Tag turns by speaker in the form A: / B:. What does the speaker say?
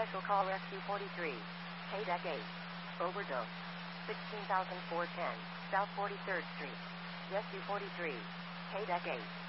A: Special call SU-43. KDEC 8. Overdose. 16,410. South 43rd Street. SU-43. KDEC 8.